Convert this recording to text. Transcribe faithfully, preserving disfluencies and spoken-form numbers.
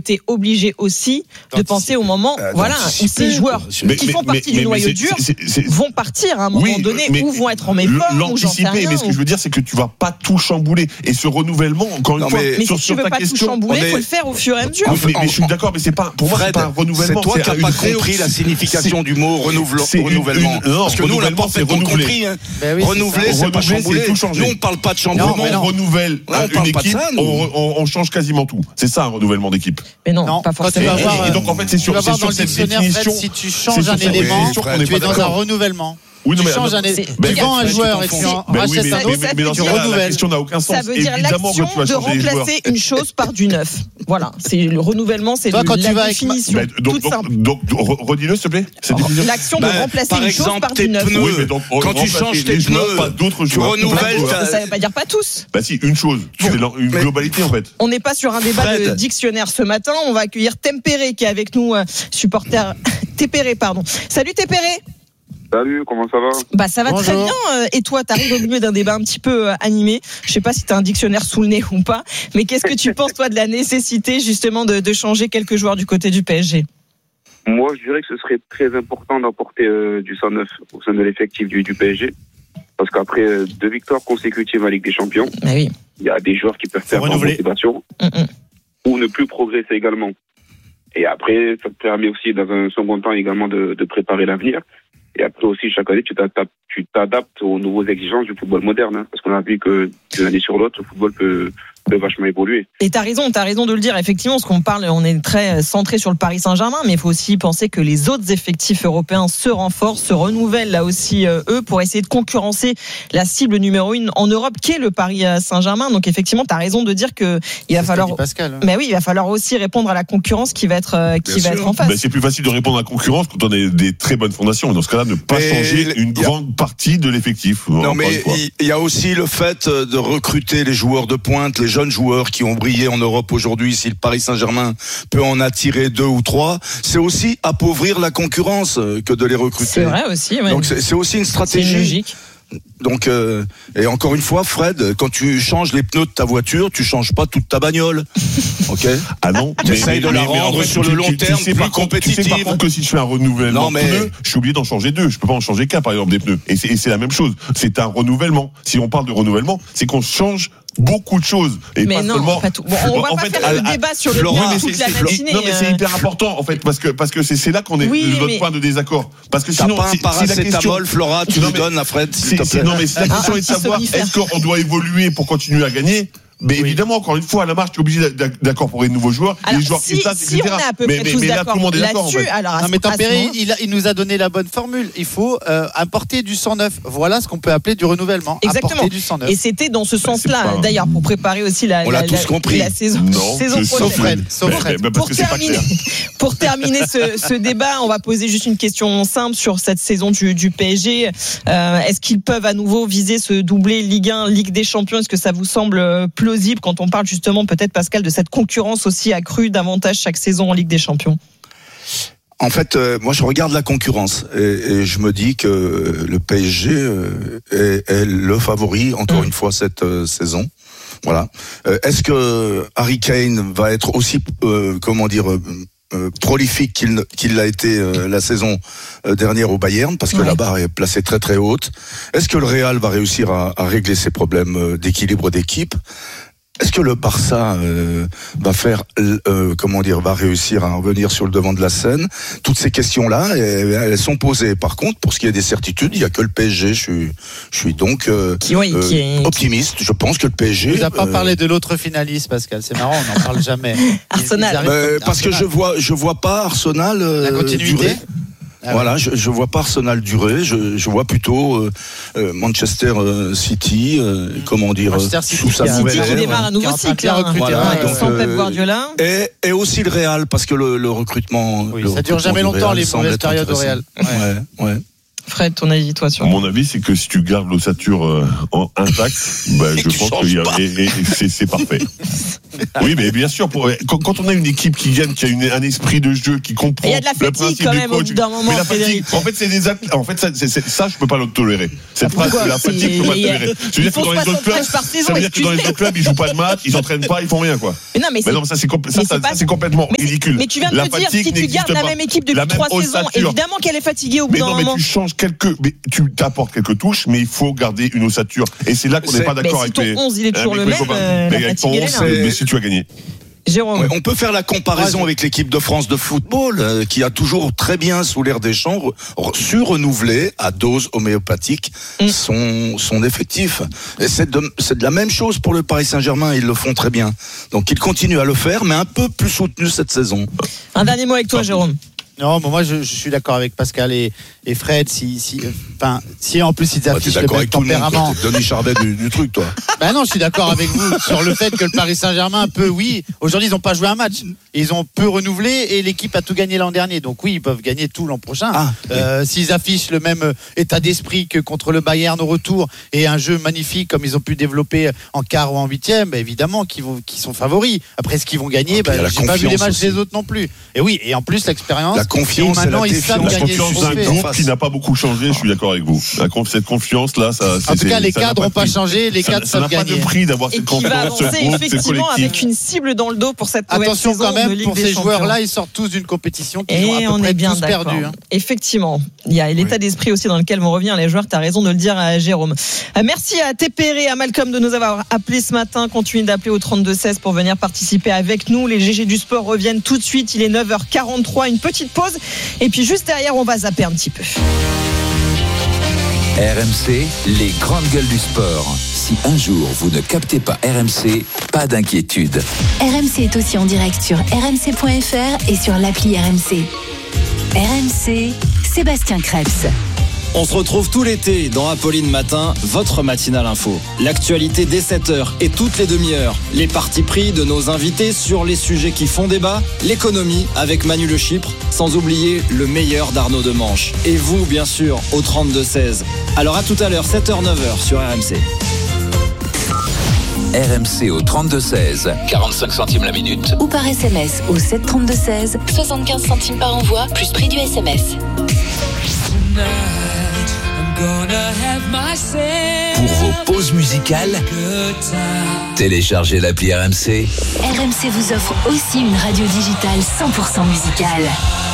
été obligé aussi de penser au moment, euh, voilà, où ces joueurs mais, qui font mais, partie mais, du mais, noyau dur c'est, c'est, c'est, vont partir à un moment oui, donné mais, ou vont être en méforme. L'anticiper, mais ce que je veux dire, c'est que tu vas pas tout chambouler. Et ce renouvellement, encore une fois, mais si tu veux pas tout chambouler, il faut le faire au fur et à mesure. Mais je suis d'accord, mais c'est pas, pour moi, c'est pas un renouvellement. C'est toi qui n'as pas compris la signification du mot renouvellement. Parce que nous, on n'a pas fait compris. Renouveler, c'est pas chambouler. Nous, on parle pas de chamboulement. On renouvelle une équipe, on change quasiment tout. C'est ça un renouvellement d'équipe. Mais non, pas forcément. Et donc en fait, c'est sur cette définition. Si tu changes un élément, tu es dans un renouvellement. Oui, non, tu mais changes un é... tu vends un joueur et tu en rachètes un autre, mais dans ce cas-là, la question n'a aucun sens. Ça veut dire l'action de remplacer une chose par du neuf. Voilà, c'est le renouvellement, c'est Toi, le, quand la tu vas définition avec... donc, toute donc, simple. Donc, donc, redis-le, s'il te plaît. L'action de remplacer une chose par du neuf. Oui, mais donc, quand tu changes tes pneus, pas d'autres tu renouvelles. Ça veut pas dire pas tous. Bah si, une chose, c'est une globalité en fait. On n'est pas sur un débat de dictionnaire ce matin. On va accueillir Tempéré qui est avec nous, supporter Tempéré, pardon. Salut Tempéré. Salut, comment ça va ? Bah ça va Bonjour. Très bien. Et toi, t'arrives au milieu d'un débat un petit peu animé. Je sais pas si t'as un dictionnaire sous le nez ou pas, mais qu'est-ce que tu penses toi de la nécessité justement de, de changer quelques joueurs du côté du P S G ? Moi, je dirais que ce serait très important d'apporter euh, du cent neuf au sein de l'effectif du, du P S G, parce qu'après euh, deux victoires consécutives en Ligue des Champions, ah oui. il y a des joueurs qui peuvent faire en motivation mm-hmm. ou ne plus progresser également. Et après, ça te permet aussi, dans un second temps, également de, de préparer l'avenir. Et après aussi, chaque année, tu t'adaptes, tu t'adaptes aux nouvelles exigences du football moderne. Hein, parce qu'on a vu que d'une année sur l'autre, le football peut, peut vachement évoluer. Et t'as raison, t'as raison de le dire. Effectivement, parce qu'on parle, on est très centré sur le Paris Saint-Germain, mais il faut aussi penser que les autres effectifs européens se renforcent, se renouvellent là aussi, euh, eux, pour essayer de concurrencer la cible numéro une en Europe, qui est le Paris Saint-Germain. Donc effectivement, t'as raison de dire que il va c'est falloir. Pascal, hein. Mais oui, il va falloir aussi répondre à la concurrence qui va être, euh, qui va être en face. Ben, c'est plus facile de répondre à la concurrence quand on a des très bonnes fondations. Dans ce cas-là, ne pas mais changer une a... grande partie de l'effectif. Non, mais il y a aussi le fait de recruter les joueurs de pointe, les jeunes joueurs qui ont brillé en Europe aujourd'hui. Si le Paris Saint-Germain peut en attirer deux ou trois, c'est aussi appauvrir la concurrence que de les recruter. C'est vrai aussi. Ouais. Donc c'est, c'est aussi une stratégie. C'est une logique. Donc euh, et encore une fois, Fred, quand tu changes les pneus de ta voiture, tu changes pas toute ta bagnole. Ok ? Ah non. Tu essayes de la rendre sur le long terme plus compétitive. Tu sais par contre que si je fais un renouvellement de pneus, je suis obligé d'en changer deux. Je peux pas en changer qu'un par exemple des pneus. Et c'est, et c'est la même chose. C'est un renouvellement. Si on parle de renouvellement, c'est qu'on change beaucoup de choses et mais pas non, seulement. Pas tout. Bon, on va en pas fait, faire à, le débat sur le Florent, mais toute la matinée. Non mais c'est hyper important en fait parce que parce que c'est c'est là qu'on est oui, notre mais... point de désaccord parce que t'as sinon pas un c'est, paracétamol, Flora, tu nous donnes à Fred s'il te plaît. Non mais c'est la question est de savoir est-ce qu'on doit évoluer pour continuer à gagner. Mais oui. Évidemment, encore une fois, à la marche, tu es obligé d'incorporer de nouveaux joueurs, alors, les joueurs si, qui savent, si et cetera. On est à peu mais, près mais, tous mais là, tout le monde est d'accord. En fait. Alors, non, mais Tempéré, il, il nous a donné la bonne formule. Il faut euh, apporter du cent neuf. Voilà ce qu'on peut appeler du renouvellement. Exactement. Apporter du cent neuf. Et c'était dans ce sens-là, bah, d'ailleurs, pour préparer aussi la, on la, l'a tous la, compris. la saison, non, saison prochaine. Sauf Fred. Bah, bah, pour, terminer, pour terminer ce, ce débat, on va poser juste une question simple sur cette saison du, du P S G. Euh, est-ce qu'ils peuvent à nouveau viser ce doublé Ligue un, Ligue des Champions ? Est-ce que ça vous semble plausible quand on parle justement peut-être, Pascal, de cette concurrence aussi accrue davantage chaque saison en Ligue des Champions ? En fait, euh, moi je regarde la concurrence et, et je me dis que le P S G euh, est, est le favori encore mmh. une fois cette euh, saison. Voilà. Euh, est-ce que Harry Kane va être aussi, euh, comment dire, euh, euh, prolifique qu'il, qu'il l'a été euh, la saison euh, dernière au Bayern, parce que ouais. la barre est placée très très haute. Est-ce que le Real va réussir à, à régler ses problèmes euh, d'équilibre d'équipe ? Est-ce que le Barça euh, va faire, euh, comment dire, va réussir à revenir sur le devant de la scène ? Toutes ces questions-là, elles, elles sont posées. Par contre, pour ce qui est des certitudes, il y a que le P S G. Je suis, je suis donc euh, qui, oui, euh, qui est, optimiste. Je pense que le P S G. Vous n'avez pas euh, parlé de l'autre finaliste, Pascal. C'est marrant, on n'en parle jamais. Arsenal. Euh, parce Arsenal. que je vois, je vois pas Arsenal euh, la continuité. durer. Ah voilà, je, je vois pas Arsenal durer. Je, je vois plutôt euh, euh, Manchester euh, City, euh, comment dire, Manchester City sous sa City nouvelle qui démarre un nouveau cycle, hein, voilà, ouais, donc, sans Pep euh, Guardiola. Et, et aussi le Real, parce que le, le recrutement. Oui, le ça dure jamais longtemps les mauvaises périodes au Real. Ouais, ouais. ouais. Fred, ton avis, toi, sur. Mon avis, c'est que si tu gardes l'ossature euh, en intact, bah, je pense que y a, et, et, c'est, c'est parfait. Oui, mais bien sûr, pour, quand, quand on a une équipe qui gagne, qui a une, un esprit de jeu, qui comprend. Il y a de la fatigue quand même au bout d'un moment. Mais la fatigue, en fait, c'est des athlètes. En fait, ça, c'est, c'est, ça, je peux pas le tolérer. Cette phrase, la fatigue, je peux pas le tolérer. Je veux dire que dans les autres clubs, ça veut dire que dans les autres clubs, ils jouent pas de match, ils s'entraînent pas, ils font rien, quoi. Mais non, mais, mais non, ça, c'est, compl- ça, ça, ça, c'est complètement mais ridicule. Mais tu viens de me dire, si tu gardes la même équipe depuis trois saisons, évidemment qu'elle est fatiguée au bout d'un moment. Mais non, mais tu changes quelques, mais tu t'apportes quelques touches, mais il faut garder une ossature. Et c'est là qu'on n'est pas d'accord avec les. Mais si ton onze, il est toujours le même. Mais avec ton onze, mais si tu as gagné. Jérôme. Ouais, on peut faire la comparaison avec l'équipe de France de football, euh, qui a toujours très bien, sous l'ère Deschamps, su renouveler à dose homéopathique mm. son, son effectif. Et c'est de, c'est de la même chose pour le Paris Saint-Germain, ils le font très bien. Donc ils continuent à le faire, mais un peu plus soutenu cette saison. Un dernier mot avec toi, Jérôme. Non, moi je, je suis d'accord avec Pascal et, et Fred. Si, si, enfin, si en plus ils affichent bah, le même tempérament. T'es Denis Charvet du, du truc, toi. Ben non, je suis d'accord avec vous sur le fait que le Paris Saint-Germain peut, oui. Aujourd'hui, ils n'ont pas joué un match. Ils ont peu renouvelé et l'équipe a tout gagné l'an dernier. Donc oui, ils peuvent gagner tout l'an prochain. Ah, euh, oui. S'ils affichent le même état d'esprit que contre le Bayern au retour et un jeu magnifique comme ils ont pu développer en quart ou en huitième, bah, évidemment qu'ils vont, qu'ils sont favoris. Après, ce qu'ils vont gagner, bah, j'ai pas vu les matchs aussi. Des autres non plus. Et oui, et en plus l'expérience. La confiance, et maintenant, la, ils savent la gagner confiance d'un groupe qui n'a pas beaucoup changé. Je suis d'accord avec vous. La, cette confiance là, ça. En tout cas, les cadres n'ont pas changé. Les cadres savent gagner. Ça n'a pas de prix d'avoir cette confiance. Et qui va avancer effectivement avec une cible dans le dos pour cette nouvelle saison. Attention quand même de Ligue pour des ces Champions. joueurs-là, ils sortent tous d'une compétition qui ont à peu on près est bien tous perdu. Hein. Effectivement, il y a l'état oui. d'esprit aussi dans lequel vont revenir les joueurs. Tu as raison de le dire, Jérôme. Merci à T P R et à Malcolm de nous avoir appelés ce matin. Continuez d'appeler au trente-deux seize pour venir participer avec nous. Les G G du sport reviennent tout de suite. Il est neuf heures quarante-trois. Une petite pause et puis juste derrière, on va zapper un petit peu. R M C, les grandes gueules du sport. Si un jour vous ne captez pas R M C, pas d'inquiétude. R M C est aussi en direct sur r m c point f r et sur l'appli R M C. R M C, Sébastien Krebs. On se retrouve tout l'été dans Apolline Matin, votre matinale info. L'actualité dès sept heures et toutes les demi-heures. Les partis pris de nos invités sur les sujets qui font débat. L'économie avec Manu Le Chypre, sans oublier le meilleur d'Arnaud Demanche. Et vous, bien sûr, au trente-deux seize. Alors à tout à l'heure, sept heures neuf heures sur R M C. R M C au trente-deux seize, quarante-cinq centimes la minute. Ou par S M S au sept trente-deux seize, soixante-quinze centimes par envoi, plus prix du S M S. Pour vos pauses musicales, téléchargez l'appli R M C. R M C vous offre aussi une radio digitale cent pour cent musicale.